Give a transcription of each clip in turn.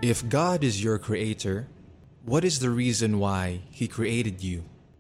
If God is your creator, what is the reason why He created you?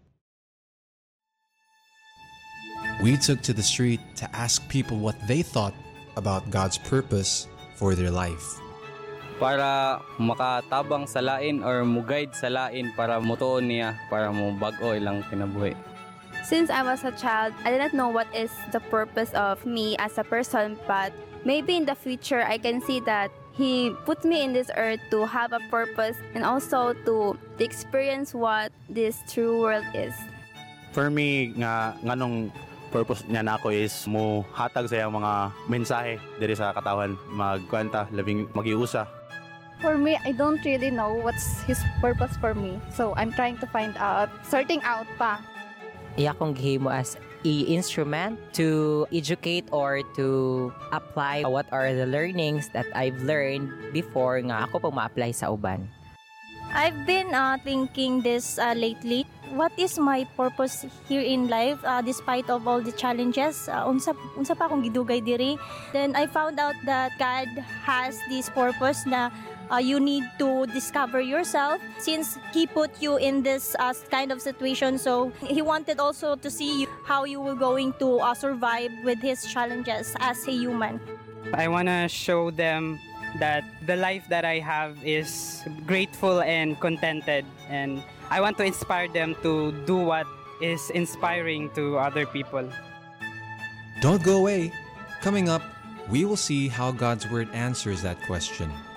We took to the street to ask people what they thought about God's purpose for their life. Para makatabang sa lain or muguide sa lain para mutuon niya, para mo bag-o ilang kinabuhi. Since I was a child, I did not know what is the purpose of me as a person, but maybe in the future I can see that He put me in this earth to have a purpose and also to experience what this true world is. For me, nganong purpose niya na ako is mo hatag sa mga mensahe diri sa katawan, magkwenta, labing magiusa. For me, I don't really know what's His purpose for me. So I'm trying to find out, sorting out pa. Iya kong gihimo as instrument to educate or to apply what are the learnings that I've learned before nga ako pag ma-apply sa uban. I've been thinking this lately. What is my purpose here in life despite of all the challenges? Unsa pa akong gidugay diri. Then I found out that God has this purpose na you need to discover yourself since He put you in this kind of situation. So He wanted also to see you, how you were going to survive with His challenges as a human. I want to show them that the life that I have is grateful and contented, and I want to inspire them to do what is inspiring to other people. Don't go away. Coming up, we will see how God's Word answers that question.